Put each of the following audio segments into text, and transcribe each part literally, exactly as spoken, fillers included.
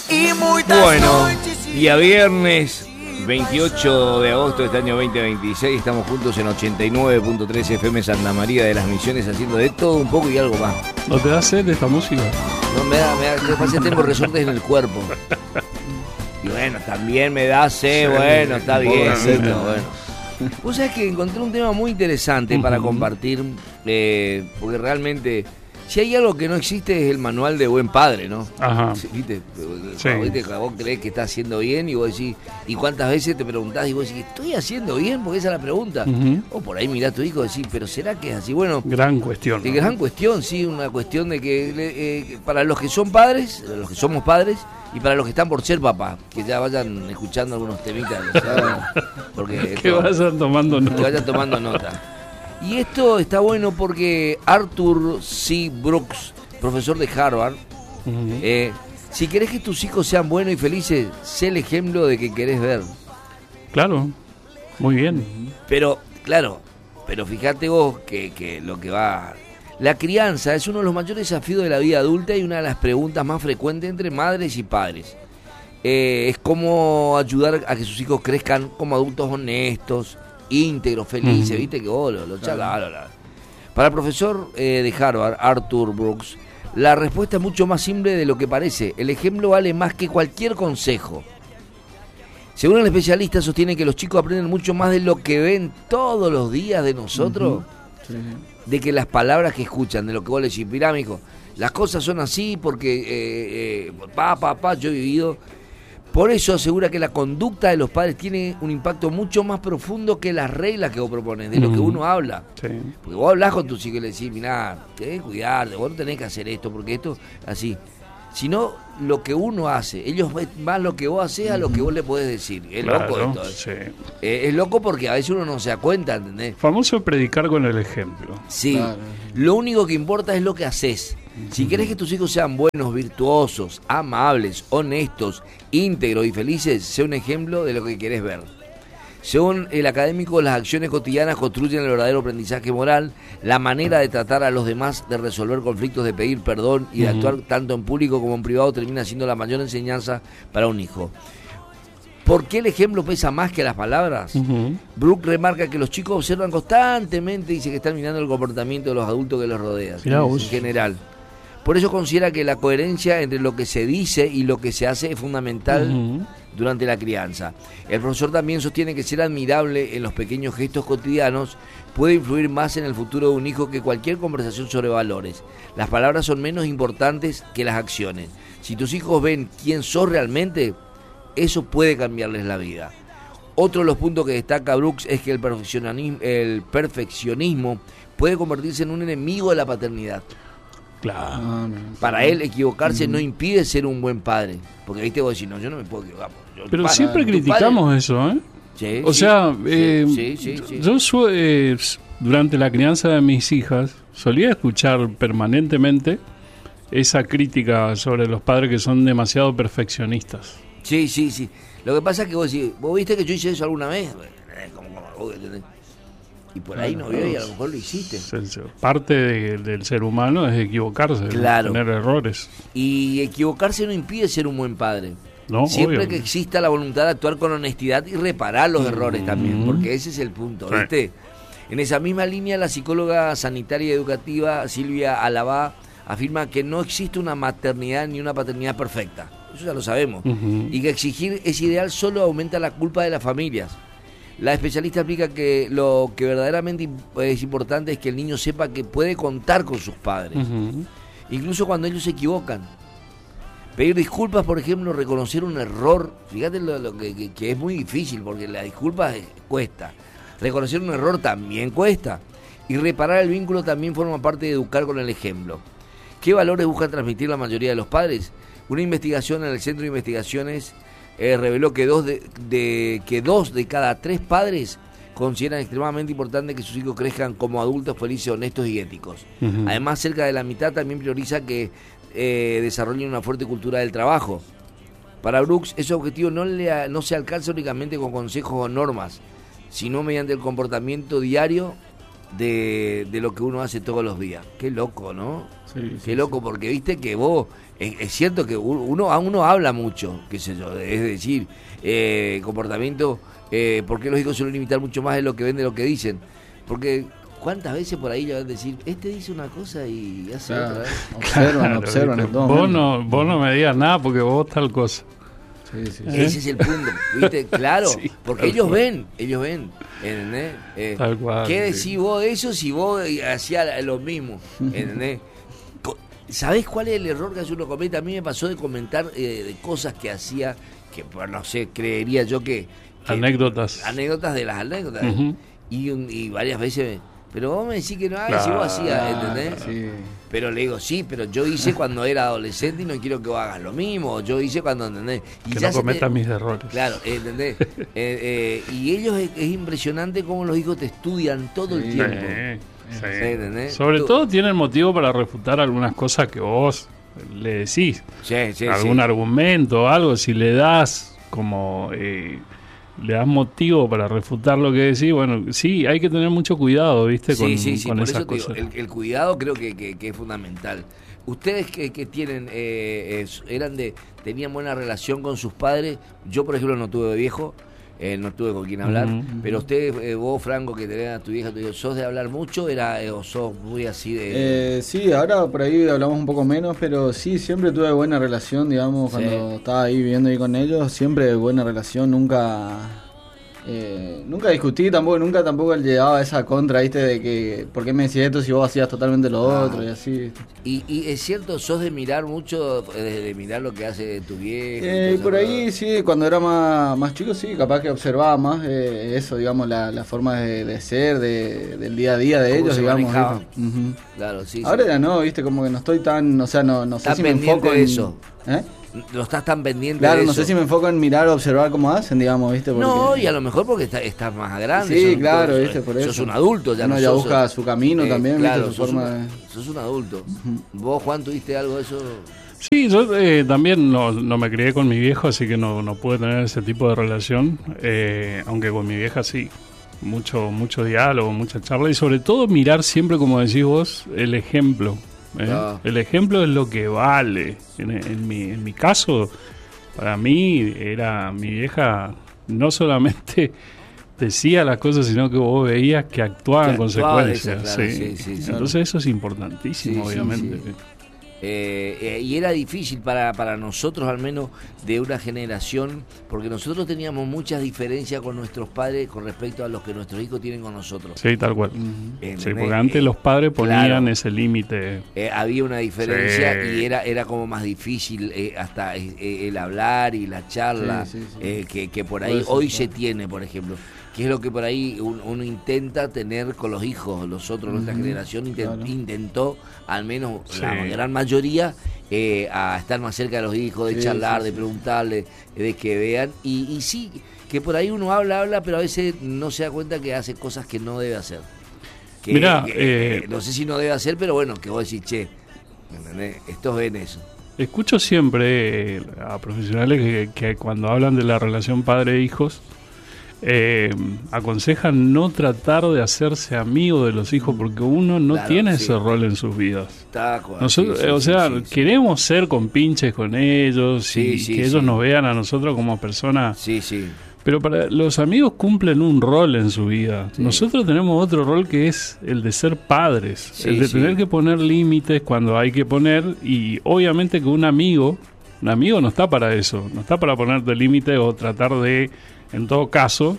Y bueno, día viernes veintiocho de agosto de este año veinte veintiséis, estamos juntos en ochenta y nueve punto tres F M Santa María de las Misiones, haciendo de todo un poco y algo más. ¿No te da sed de esta música? No, me da, me da, me pasa, tengo resortes en el cuerpo. Y bueno, también me da sed, sí, bueno, está bien, sí, no, bueno. Vos sabés que encontré un tema muy interesante uh-huh. para compartir, eh, porque realmente, si hay algo que no existe es el manual de buen padre, ¿no? Ajá. ¿Viste? Sí. ¿Viste? Vos creés que estás haciendo bien y vos decís, ¿y cuántas veces te preguntás y vos decís, ¿estoy haciendo bien? Porque esa es la pregunta. Uh-huh. O por ahí mirá a tu hijo y decís, ¿pero será que es así? Bueno, gran cuestión. ¿no? Gran cuestión, sí, una cuestión de que eh, para los que son padres, los que somos padres, y para los que están por ser papá, que ya vayan escuchando algunos temitas, o sea, porque que esto, vayan tomando nota. Que vayan tomando nota. Y esto está bueno porque Arthur C. Brooks, profesor de Harvard, uh-huh. eh, si querés que tus hijos sean buenos y felices, sé el ejemplo de que querés ver. Claro, muy bien. Pero, claro, pero fíjate vos que, que lo que va... La crianza es uno de los mayores desafíos de la vida adulta y una de las preguntas más frecuentes entre madres y padres. Eh, es cómo ayudar a que sus hijos crezcan como adultos honestos, íntegros, felices, uh-huh. viste que vos lo, lo claro. chala, chala. Para el profesor eh, de Harvard, Arthur Brooks, la respuesta es mucho más simple de lo que parece. El ejemplo vale más que cualquier consejo. Según el especialista, sostiene que los chicos aprenden mucho más de lo que ven todos los días de nosotros, uh-huh. sí. de que las palabras que escuchan, de lo que vos le decís, mirá, mijo, las cosas son así porque, eh, eh, pa, pa, pa, yo he vivido... Por eso asegura que la conducta de los padres tiene un impacto mucho más profundo que las reglas que vos propones, de lo que uno habla. Sí. Porque vos hablás con tus hijos y le decís, mirá, tenés que cuidarte, vos no tenés que hacer esto, porque esto, así. Sino lo que uno hace. Ellos ven más lo que vos hacés a lo que vos le podés decir. Es claro, loco esto. Sí. Eh, es loco porque a veces uno no se da cuenta, ¿entendés? Famoso predicar con el ejemplo. Sí. Claro. Lo único que importa es lo que haces. Si querés que tus hijos sean buenos, virtuosos, amables, honestos, íntegros y felices, sé un ejemplo de lo que querés ver. Según el académico, las acciones cotidianas construyen el verdadero aprendizaje moral, la manera de tratar a los demás, de resolver conflictos, de pedir perdón y de uh-huh. actuar tanto en público como en privado termina siendo la mayor enseñanza para un hijo. ¿Por qué el ejemplo pesa más que las palabras? Uh-huh. Brooke remarca que los chicos observan constantemente y dice que están mirando el comportamiento de los adultos que los rodean, en general. Por eso considera que la coherencia entre lo que se dice y lo que se hace es fundamental uh-huh. durante la crianza. El profesor también sostiene que ser admirable en los pequeños gestos cotidianos puede influir más en el futuro de un hijo que cualquier conversación sobre valores. Las palabras son menos importantes que las acciones. Si tus hijos ven quién sos realmente, eso puede cambiarles la vida. Otro de los puntos que destaca Brooks es que el perfeccionismo, el perfeccionismo puede convertirse en un enemigo de la paternidad. Claro. Para él, equivocarse mm. no impide ser un buen padre. Porque viste vos decís, no, yo no me puedo equivocar. Yo, Pero padre, siempre criticamos padre... eso, ¿eh? Sí, o sí, sea, sí, eh, sí, sí, sí. yo su, eh, durante la crianza de mis hijas solía escuchar permanentemente esa crítica sobre los padres que son demasiado perfeccionistas. Sí, sí, sí. Lo que pasa es que vos decís, ¿vos viste que yo hice eso alguna vez? Como, como, y por ahí no vio y a lo mejor lo hiciste. Parte de, del ser humano es equivocarse, claro. tener errores. Y equivocarse no impide ser un buen padre. No, siempre obvio. Que exista la voluntad de actuar con honestidad y reparar los mm. errores también, porque ese es el punto, sí. ¿viste? En esa misma línea, la psicóloga sanitaria y educativa Silvia Alabá afirma que no existe una maternidad ni una paternidad perfecta. Eso ya lo sabemos. Uh-huh. Y que exigir ese ideal solo aumenta la culpa de las familias. La especialista explica que lo que verdaderamente es importante es que el niño sepa que puede contar con sus padres, uh-huh. incluso cuando ellos se equivocan. Pedir disculpas, por ejemplo, reconocer un error, fíjate lo, lo que, que, que es muy difícil, porque la disculpa cuesta. Reconocer un error también cuesta. Y reparar el vínculo también forma parte de educar con el ejemplo. ¿Qué valores buscan transmitir la mayoría de los padres? Una investigación en el Centro de Investigaciones eh, reveló que dos de, de, que dos de cada tres padres consideran extremadamente importante que sus hijos crezcan como adultos felices, honestos y éticos. Uh-huh. Además, cerca de la mitad también prioriza que eh, desarrollen una fuerte cultura del trabajo. Para Brooks, ese objetivo no, le, no se alcanza únicamente con consejos o normas, sino mediante el comportamiento diario de, de lo que uno hace todos los días. Qué loco, ¿no? Sí, Qué sí, loco, sí. porque viste que vos, es, es cierto que uno a uno habla mucho, qué sé yo, es decir, eh, comportamiento, eh, ¿por qué los hijos suelen imitar mucho más de lo que ven de lo que dicen? Porque cuántas veces por ahí le van a decir, este dice una cosa y hace Claro. otra, ¿eh? Observan, Claro, observan ¿viste? en todo Vos momento. no, vos no me digas nada porque vos tal cosa. Sí, sí, sí. ¿Eh? Ese es el punto, ¿viste? Claro, Sí, porque tal ellos cual. ven, ellos ven, ¿entendés? Eh, Tal cual, ¿Qué sí. decís vos de eso si vos hacías lo mismo? ¿Entendés? Co- ¿Sabés cuál es el error que hace uno comete? A mí me pasó de comentar eh, de cosas que hacía, que pues, no sé, creería yo que... que- Anécdotas. Anécdotas de las anécdotas. Ujú. y, un- y varias veces... Pero vos me decís que no hagas si vos hacías, Ah, ¿entendés? sí. Pero le digo, sí, pero yo hice cuando era adolescente y no quiero que vos hagas lo mismo. Yo hice cuando, ¿entendés? Y Que ya no se te- cometas mis errores. Claro, ¿entendés? Eh, eh, y ellos es, es impresionante cómo los hijos te estudian todo el Sí. tiempo. Sí, sí. ¿Entendés? Sobre Tú- todo tienen motivo para refutar algunas cosas que vos le decís. Sí, sí, Algún sí. argumento o algo, si le das como... eh, le das motivo para refutar lo que decís, bueno, sí, hay que tener mucho cuidado, ¿viste? Sí, con sí, sí, con por esas eso te digo, cosas. el, el cuidado creo que, que, que es fundamental. Ustedes que, que tienen, eh, es- eran de, tenían buena relación con sus padres. Yo, por ejemplo, no tuve viejo, eh, no tuve con quien hablar. Ujú. Pero usted, eh, vos, Franco, que tenés a tu vieja, tu hijo, ¿sos de hablar mucho era, eh, o sos muy así de...? Eh, sí, ahora por ahí hablamos un poco menos, pero sí, siempre tuve buena relación, digamos, Sí. cuando estaba ahí viviendo ahí con ellos, siempre buena relación, nunca eh, nunca discutí, tampoco nunca tampoco llegaba a esa contra, ¿viste? De que, ¿por qué me decís esto si vos hacías totalmente lo Ah. otro y así? ¿viste? Y, y es cierto, sos de mirar mucho, eh, de, de mirar lo que hace tu vieja. Eh, y todo por eso, ahí sí, cuando era más, más chico sí, capaz que observaba más eh, eso, digamos, la, la forma de, de ser, de, del día a día de Cómo ellos, se digamos. manejaban. ¿viste? Ujú. Claro, sí. Ahora sí. ya no, viste, como que no estoy tan, o sea, no, no sé Tan si me pendiente enfoco de en eso. ¿Eh? No estás tan pendiente Claro, de no eso. sé si me enfoco en mirar o observar cómo hacen, digamos, viste. Porque... No, y a lo mejor porque está- estás más grande. Sí, sos- claro, sos- viste, por eso. Sos un adulto, ya Uno no ya sos- busca su camino también, viste, claro, su sos, forma una- de- sos un adulto. ¿Vos, Juan, tuviste algo de eso? Sí, yo eh, también no, no me crié con mi viejo, así que no, no pude tener ese tipo de relación, eh, aunque con mi vieja sí, mucho mucho diálogo, mucha charla y sobre todo mirar siempre, como decís vos, el ejemplo. ¿eh? Ah. El ejemplo es lo que vale. En, en mi, en mi caso, para mí era mi vieja no solamente decía las cosas, sino que vos veías que actuaban en Que actuaba de consecuencia. esa, claro, sí. sí, sí, sí. Entonces eso es importantísimo, Sí, sí, obviamente. sí. Eh, eh, y era difícil para, para nosotros, al menos de una generación, porque nosotros teníamos muchas diferencias con nuestros padres con respecto a los que nuestros hijos tienen con nosotros. Sí, tal cual. ¿Entendés? Sí, porque antes Eh, los padres ponían claro. ese límite. Eh, había una diferencia Sí. y era era como más difícil eh, hasta eh, eh, el hablar y la charla Sí, sí, sí. eh, que, que por ahí Puede ser, hoy claro. se tiene, por ejemplo, que es lo que por ahí un- uno intenta tener con los hijos. Nosotros, nuestra Ujú, generación intent- claro. intentó, al menos la Sí. gran mayoría, eh, a estar más cerca de los hijos, de Sí, charlar, sí, de sí. preguntarle, de que vean. Y, y sí, que por ahí uno habla, habla, pero a veces no se da cuenta que hace cosas que no debe hacer. Que, Mirá, que, eh, eh, no sé si no debe hacer, pero bueno, que vos decís, che, ¿me entendés? Estos ven eso. Escucho siempre eh, a profesionales que, que cuando hablan de la relación padre-hijos, eh, aconsejan no tratar de hacerse amigo de los hijos porque uno no Claro, tiene sí. ese rol en sus vidas. Taco, Nosotros, sí, sí, eh, o sí, sea, sí, sí. queremos ser compinches con ellos Sí, y sí, que ellos sí. nos vean a nosotros como personas. Sí, sí. Pero para los amigos cumplen un rol en su vida. Sí. Nosotros tenemos otro rol que es el de ser padres, Sí, el de sí. tener que poner límites cuando hay que poner y obviamente que un amigo, un amigo no está para eso, no está para ponerte límites o tratar de, en todo caso,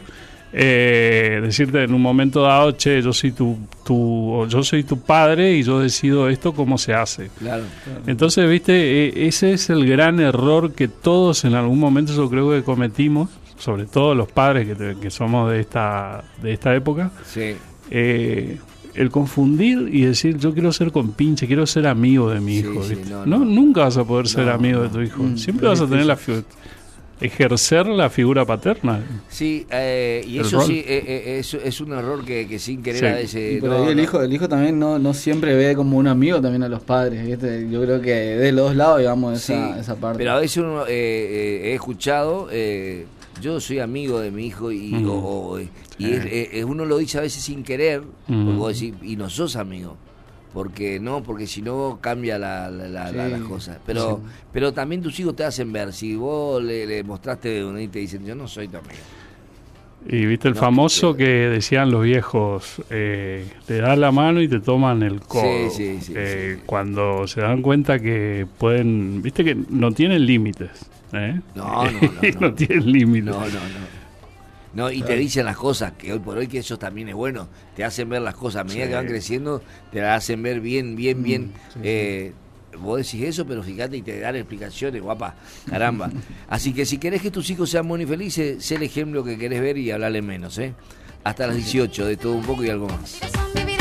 eh, decirte en un momento dado, che, yo soy tu, tu, o yo soy tu padre y yo decido esto cómo se hace. Claro. Entonces, viste, eh, ese es el gran error que todos en algún momento yo creo que cometimos, sobre todo los padres que, te- que somos de esta, de esta época, Sí. eh, el confundir y decir yo quiero ser compinche, quiero ser amigo de mi Sí, hijo. sí, ¿viste? no, no, no. nunca vas a poder ser No, amigo no. de tu hijo. Mm, Siempre es vas a tener la difícil. fi- ejercer la figura paterna. Sí, eh, y El eso rol. sí, eh, eh, es, es un error que, que sin querer Sí. a veces... Y por no, ahí el no. hijo, el hijo también no, no siempre ve como un amigo también a los padres, ¿viste? Yo creo que de los dos lados, digamos, esa, Sí, esa parte. pero a veces uno, eh, eh, he escuchado, eh, yo soy amigo de mi hijo y, Mm. o- o- y Sí. es- es- uno lo dice a veces sin querer, Mm. porque vos decís, y no sos amigo. Porque no, porque si no cambia la, la, la, la- Sí. las cosas. Pero Sí. pero también tus hijos te hacen ver. Si vos le, le mostraste uno y te dicen, yo no soy tu amigo. Y viste el No, famoso que- que decían los viejos, eh, te das la mano y te toman el codo. Sí, sí, sí, Eh, sí. Cuando se dan cuenta que pueden, viste que no tienen límites. ¿eh? No, no, no, no. no tienen límites. No, no, no. No, y te dicen las cosas, que hoy por hoy que eso también es bueno, te hacen ver las cosas, a medida Sí. que van creciendo, te las hacen ver bien, bien, bien. sí, eh, Vos decís eso, pero fíjate y te dan explicaciones, guapa, caramba. Así que si querés que tus hijos sean buenos y felices, sé el ejemplo que querés ver y hablarle menos, ¿eh? Hasta las dieciocho, de todo un poco y algo más.